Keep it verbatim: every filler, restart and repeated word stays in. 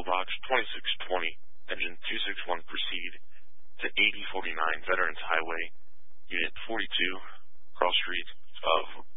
Box twenty-six twenty, engine two six one, proceed to eighty forty-nine Veterans Highway, Unit forty-two, cross street of